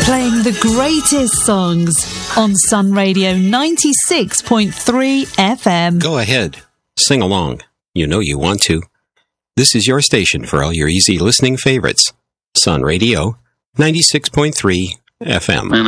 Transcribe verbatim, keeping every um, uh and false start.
playing the greatest songs on Sun Radio ninety-six point three F M. Go ahead. Sing along. You know you want to. This is your station for all your easy listening favorites. Sun Radio ninety-six point three F M.